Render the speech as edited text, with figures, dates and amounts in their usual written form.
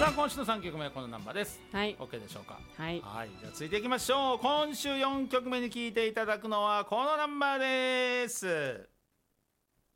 さあ今週の3曲目はこのナンバーです。 はい、 OK でしょうか。 はい、 じゃあ続いていきましょう。今週4曲目に聴いていただくのはこのナンバーです。